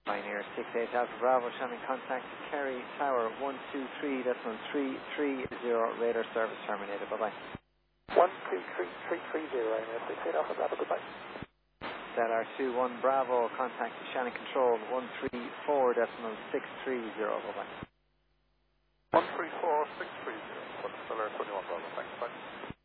Pioneer 68 Alpha Bravo, Shannon, contact Kerry Tower 123.330, radar service terminated. Bye-bye. 123.330, Pioneer 68 Alpha Bravo, goodbye. Stellar 21 Bravo, contact Shannon Control 134.630, bye-bye. 134.630, Stellar 21 Bravo, thanks, bye.